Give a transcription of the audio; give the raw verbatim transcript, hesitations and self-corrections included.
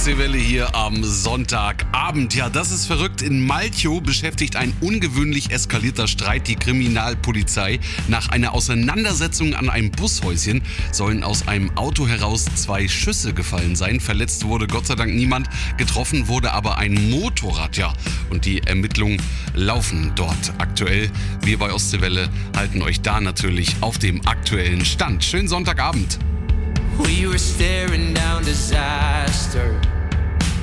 Ostseewelle hier am Sonntagabend. Ja, das ist verrückt. In Malchow beschäftigt ein ungewöhnlich eskalierter Streit die Kriminalpolizei. Nach einer Auseinandersetzung an einem Bushäuschen sollen aus einem Auto heraus zwei Schüsse gefallen sein. Verletzt wurde Gott sei Dank niemand. Getroffen wurde aber ein Motorrad. Ja, und die Ermittlungen laufen dort aktuell. Wir bei Ostseewelle halten euch da natürlich auf dem aktuellen Stand. Schönen Sonntagabend. We were staring down disaster.